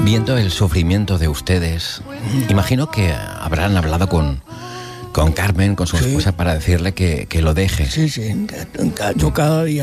Viendo el sufrimiento de ustedes, imagino que habrán hablado con Carmen, con su esposa, para decirle que lo deje. Sí, yo cada día